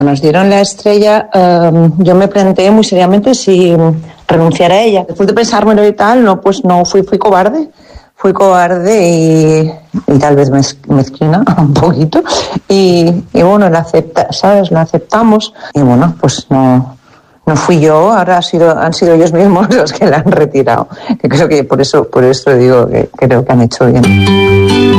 Nos dieron la estrella, yo me planteé muy seriamente si renunciar a ella. Después de pensármelo y tal, no, pues no, fui cobarde. Fui cobarde y tal vez mezquina un poquito. Y bueno, ¿sabes? La aceptamos. Y bueno, pues no fui yo, ahora han sido ellos mismos los que la han retirado. Que creo que por eso digo que creo que han hecho bien.